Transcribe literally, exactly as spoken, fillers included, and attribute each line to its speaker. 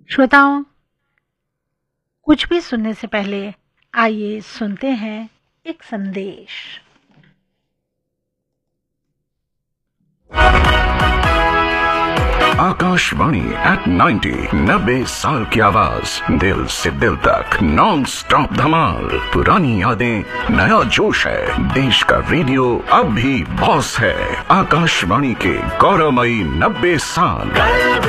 Speaker 1: श्रोताओं, कुछ भी सुनने से पहले आइए सुनते हैं एक संदेश।
Speaker 2: आकाशवाणी एट नाइन्टी, नब्बे साल की आवाज, दिल से दिल तक नॉन स्टॉप धमाल। पुरानी यादें, नया जोश है, देश का रेडियो अब भी बॉस है। आकाशवाणी के गौरवमयी नब्बे साल।